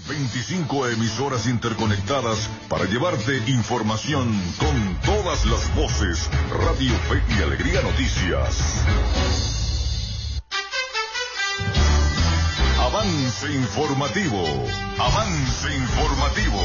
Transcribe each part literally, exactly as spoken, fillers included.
veinticinco emisoras interconectadas para llevarte información con todas las voces. Radio Fe y Alegría Noticias. Avance informativo. Avance informativo.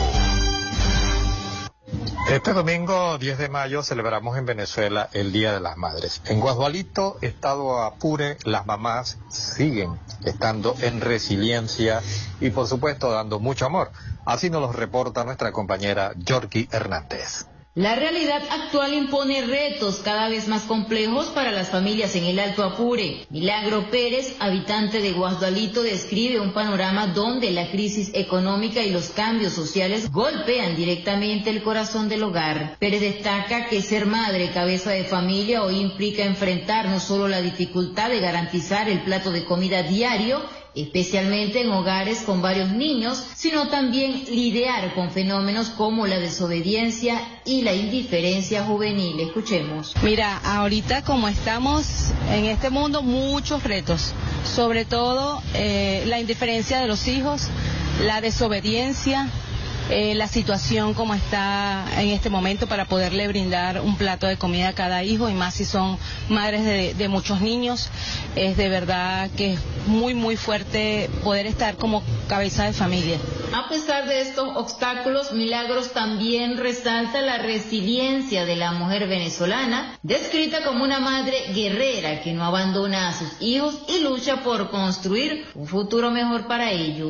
Este domingo diez de mayo celebramos en Venezuela el Día de las Madres. En Guasdualito, estado Apure, las mamás siguen estando en resiliencia y por supuesto dando mucho amor. Así nos lo reporta nuestra compañera Yorky Hernández. La realidad actual impone retos cada vez más complejos para las familias en el Alto Apure. Milagro Pérez, habitante de Guasdualito, describe un panorama donde la crisis económica y los cambios sociales golpean directamente el corazón del hogar. Pérez destaca que ser madre, cabeza de familia, hoy implica enfrentar no solo la dificultad de garantizar el plato de comida diario, especialmente en hogares con varios niños, sino también lidiar con fenómenos como la desobediencia y la indiferencia juvenil. Escuchemos. Mira, ahorita como estamos en este mundo, muchos retos, sobre todo eh, la indiferencia de los hijos, la desobediencia, Eh, la situación como está en este momento para poderle brindar un plato de comida a cada hijo, y más si son madres de, de muchos niños. Es de verdad que es muy muy fuerte poder estar como cabeza de familia. A pesar de estos obstáculos, Milagros también resalta la resiliencia de la mujer venezolana, descrita como una madre guerrera que no abandona a sus hijos y lucha por construir un futuro mejor para ellos.